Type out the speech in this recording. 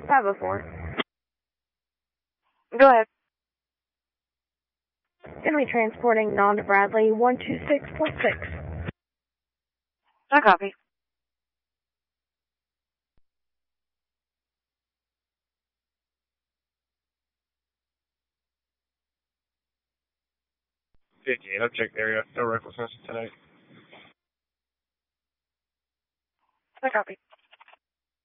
Bravo 4. Go ahead. Gonna be transporting non to Bradley 126.6. I copy. Object area. No recklessness tonight. I copy.